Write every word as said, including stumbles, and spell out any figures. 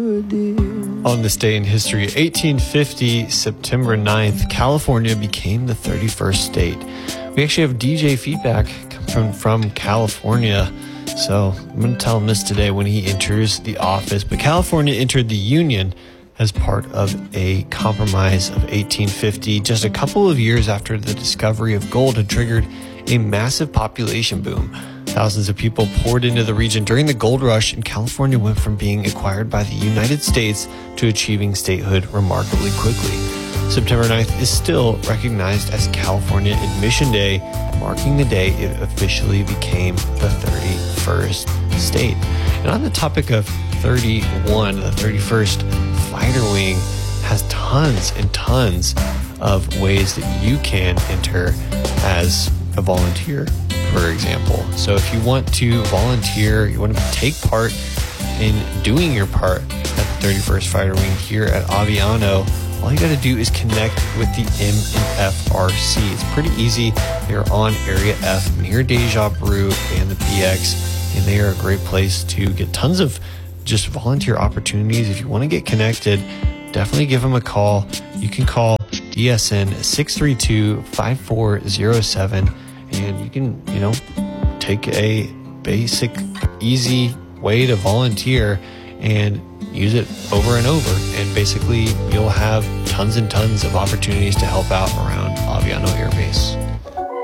On this day in history, eighteen fifty, September ninth, California became the thirty-first state. We actually have D J feedback from, from California, so I'm going to tell him this today when he enters the office. But California entered the Union as part of a compromise of eighteen fifty, just a couple of years after the discovery of gold had triggered a massive population boom. Thousands of people poured into the region during the gold rush, and California went from being acquired by the United States to achieving statehood remarkably quickly. September ninth is still recognized as California Admission Day, marking the day it officially became the thirty-first state. And on the topic of thirty-one, the thirty-first Fighter Wing has tons and tons of ways that you can enter as a volunteer, for example. So if you want to volunteer, you want to take part in doing your part at the thirty-first Fighter Wing here at Aviano, all you got to do is connect with the M and F R C. It's pretty easy. They're on Area F near Deja Brew and the P X, and they are a great place to get tons of just volunteer opportunities. If you want to get connected, definitely give them a call. You can call D S N six three two, five four zero seven, and you can, you know, take a basic, easy way to volunteer and use it over and over. And basically, you'll have tons and tons of opportunities to help out around Aviano Air Base.